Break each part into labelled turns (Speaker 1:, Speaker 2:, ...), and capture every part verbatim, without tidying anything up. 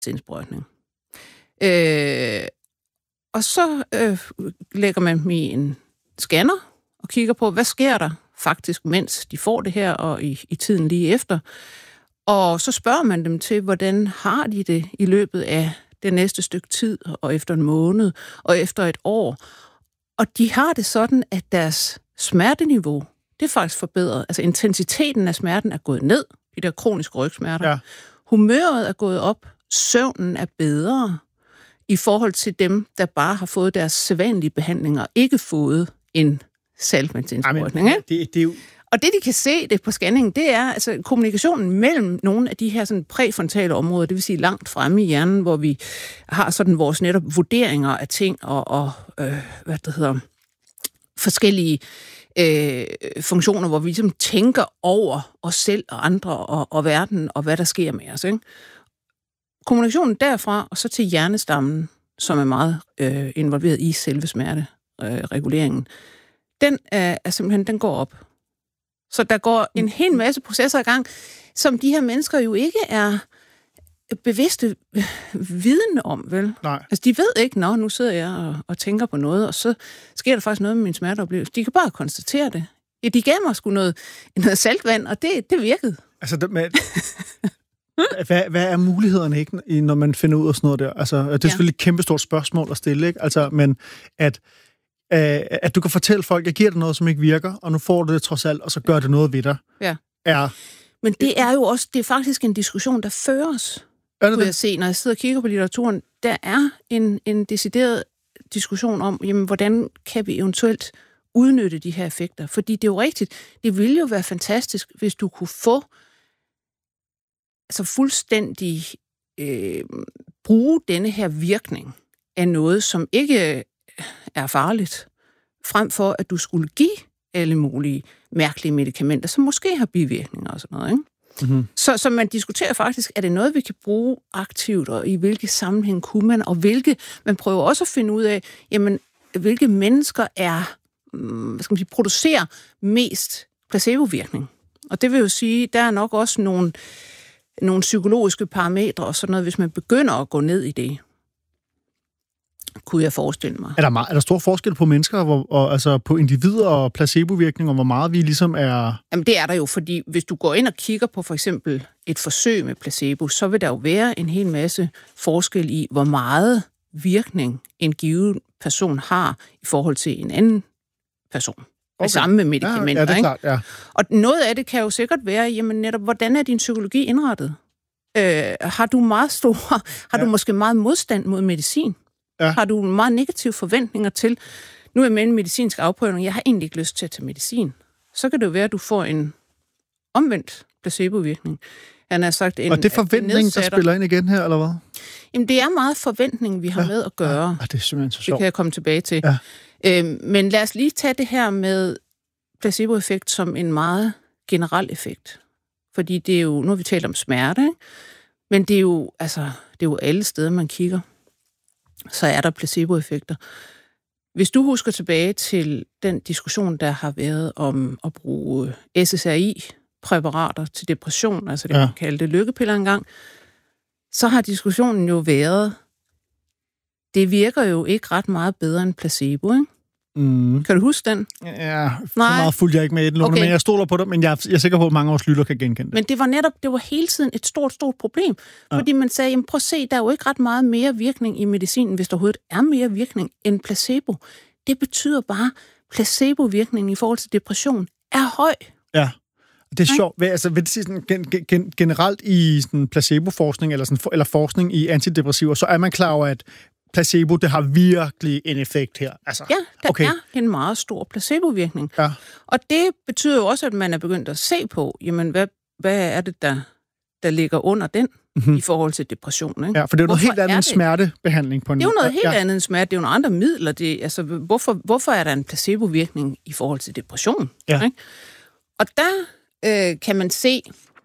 Speaker 1: indsprøjtning. Øh, og så øh, lægger man dem i en scanner og kigger på, hvad sker der faktisk, mens de får det her, og i, i tiden lige efter. Og så spørger man dem til, hvordan har de det i løbet af det næste stykke tid, og efter en måned, og efter et år. Og de har det sådan, at deres smerteniveau, det er faktisk forbedret. Altså intensiteten af smerten er gået ned, de der kroniske rygsmerter. Ja. Humøret er gået op, søvnen er bedre i forhold til dem, der bare har fået deres sædvanlige behandlinger, og ikke fået en saltvandsindsprøjtning.
Speaker 2: Det, det er jo...
Speaker 1: Og det, de kan se det på scanningen, det er altså kommunikationen mellem nogle af de her sådan præfrontale områder, det vil sige langt fremme i hjernen, hvor vi har sådan vores netop vurderinger af ting og, og øh, hvad det hedder, forskellige øh, funktioner, hvor vi ligesom tænker over os selv og andre og, og verden og hvad der sker med os. Ikke? Kommunikationen derfra og så til hjernestammen, som er meget øh, involveret i selve smertereguleringen, den er, er simpelthen, den går op. Så der går en hel masse processer i gang, som de her mennesker jo ikke er bevidste viden om, vel?
Speaker 2: Nej.
Speaker 1: Altså, de ved ikke, nå, nu sidder jeg og, og tænker på noget, og så sker der faktisk noget med min smerteoplevelse. De kan bare konstatere det. Ja, de gav mig sgu noget, noget saltvand, og det, det virkede.
Speaker 2: Altså, det med, hvad, hvad er mulighederne, ikke, når man finder ud af sådan noget der? Altså, det er ja. selvfølgelig et kæmpestort spørgsmål at stille, ikke? Altså, men at... at du kan fortælle folk, jeg giver dig noget, som ikke virker, og nu får du det trods alt, og så gør det noget ved dig.
Speaker 1: Ja.
Speaker 2: Er...
Speaker 1: Men det er jo også, det er faktisk en diskussion, der føres,
Speaker 2: er det
Speaker 1: kunne jeg se, når jeg sidder og kigger på litteraturen. Der er en, en decideret diskussion om, jamen, hvordan kan vi eventuelt udnytte de her effekter? Fordi det er jo rigtigt, det ville jo være fantastisk, hvis du kunne få altså fuldstændig øh, bruge denne her virkning af noget, som ikke er farligt, frem for at du skulle give alle mulige mærkelige medicamenter, som måske har bivirkninger og sådan noget. Ikke? Mm-hmm. Så, så man diskuterer faktisk, er det noget, vi kan bruge aktivt, og i hvilke sammenhæng kunne man, og hvilke, man prøver også at finde ud af, jamen, hvilke mennesker er, hvad skal man sige, producerer mest placebovirkning. Og det vil jo sige, der er nok også nogle, nogle psykologiske parametre og sådan noget, hvis man begynder at gå ned i det. Kunne jeg forestille mig.
Speaker 2: Er der, meget, er der stor forskel på mennesker, hvor, og, altså på individer og placebovirkning, og hvor meget vi ligesom er...
Speaker 1: Jamen det er der jo, fordi hvis du går ind og kigger på for eksempel et forsøg med placebo, så vil der jo være en hel masse forskel i, hvor meget virkning en given person har i forhold til en anden person. Okay. Det samme med medicamenter.
Speaker 2: Ja, ja, det er klart, ja.
Speaker 1: Og noget af det kan jo sikkert være, jamen netop, hvordan er din psykologi indrettet? Øh, har du meget stor, har ja. du måske meget modstand mod medicin? Ja. Har du meget negative forventninger til, nu er jeg med en medicinsk afprøvning, jeg har egentlig ikke lyst til at tage medicin. Så kan det jo være, at du får en omvendt placebovirkning. Han har sagt, en,
Speaker 2: og det er forventning, der spiller ind igen her, eller hvad?
Speaker 1: Jamen, det er meget forventning, vi har ja. med at gøre.
Speaker 2: Ja, det er simpelthen så sjovt.
Speaker 1: Det kan jeg komme tilbage til. Ja. Øhm, men lad os lige tage det her med placeboeffekt som en meget generel effekt. Fordi det er jo, nu har vi talt om smerte, ikke? Men det er jo, altså, det er jo alle steder, man kigger. Så er der placeboeffekter. Hvis du husker tilbage til den diskussion, der har været om at bruge S S R I-præparater til depression, altså det, ja. man kaldte lykkepiller engang, så har diskussionen jo været, det virker jo ikke ret meget bedre end placebo, ikke? Mm. Kan du huske den?
Speaker 2: Ja, for Nej. meget fulgte jeg ikke med i den, okay. men jeg stoler på det, men jeg, jeg er sikker på, at mange af vores lytter kan genkende det.
Speaker 1: Men det var netop, det var hele tiden et stort, stort problem, ja. fordi man sagde, jamen prøv at se, der er jo ikke ret meget mere virkning i medicinen, hvis der overhovedet er mere virkning end placebo. Det betyder bare, at placebovirkningen i forhold til depression er høj.
Speaker 2: Ja, det er sjovt. Altså, vil det sige sådan, gen, gen, generelt i sådan placeboforskning, eller, sådan, eller forskning i antidepressiver, så er man klar over, at placebo, det har virkelig en effekt her. Altså,
Speaker 1: ja, der okay. er en meget stor placebovirkning.
Speaker 2: Ja.
Speaker 1: Og det betyder jo også, at man er begyndt at se på, jamen, hvad, hvad er det, der, der ligger under den mm-hmm. i forhold til depression? Ikke?
Speaker 2: Ja, for det er jo noget helt andet end smertebehandling på en
Speaker 1: Det er jo noget helt
Speaker 2: ja.
Speaker 1: andet end smerte. Det er jo nogle andre midler. Det, altså, hvorfor, hvorfor er der en placebovirkning i forhold til depression?
Speaker 2: Ja.
Speaker 1: Ikke? Og der øh, kan man se,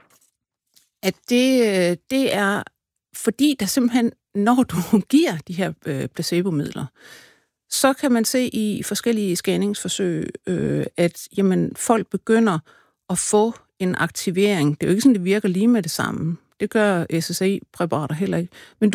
Speaker 1: at det, det er fordi, der simpelthen når du giver de her øh, placebomidler, så kan man se i forskellige scanningsforsøg, øh, at jamen, folk begynder at få en aktivering. Det er jo ikke sådan, det virker lige med det samme. Det gør S S R I-præparater heller ikke. Men